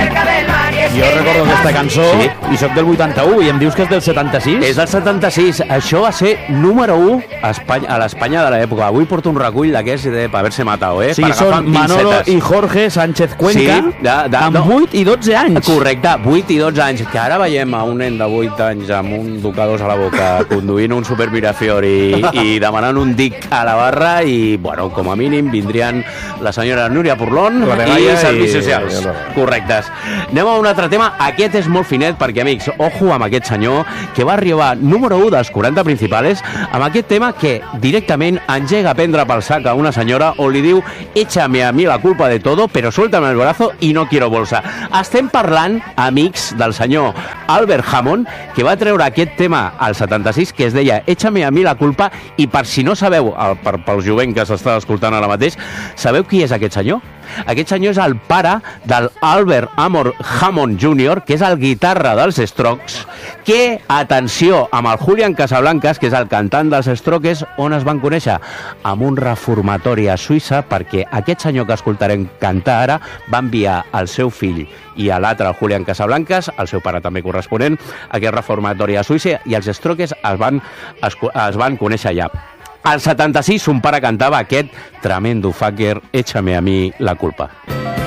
Jo recordo aquesta cançó i soc del 81 i em dius que és del 76? És del 76. Això va ser número 1 a l'Espanya de l'època. Avui porto un recull d'aquests de per haver-se matat, Sí, són Manolo i Jorge Sánchez Cuenca amb 8 i 12 anys. Correcte, 8 i 12 anys. Que ara veiem a un nen de 8 anys amb un ducados a la boca conduint un Super Mirafiori i demanant un dic a la barra i, bueno, com a mínim vindrien la senyora Núria Purlón i Serveis Socials. Correctes. Anem a un altre tema. Aquest és molt finet perquè, amics, ojo amb aquest senyor que va arribar número 1 dels 40 principales amb aquest tema que directament engega a prendre pel sac a una senyora on li diu échame a mi la culpa de todo pero suéltame el brazo y no quiero bolsa. Estem parlant, amics, del senyor Albert Hammond, que va treure aquest tema al 76 que es deia échame a mi la culpa, i per si no sabeu, pel jovent que s'està escoltant ara mateix, sabeu qui és aquest senyor? Aquest senyor és el pare del Albert Hammond Jr., que és el guitarra dels Strokes, que, atenció, amb el Julian Casablancas, que és el cantant dels Strokes, on es van conèixer? Amb un reformatori a Suïssa, perquè aquest senyor que escoltarem cantar ara va enviar el seu fill i a l'altre, el Julian Casablancas, el seu pare també corresponent, a aquest reformatori a Suïssa, i els Strokes es van conèixer allà. Al 76 son pare cantava aquest tremendo fucker, échame a mi la culpa.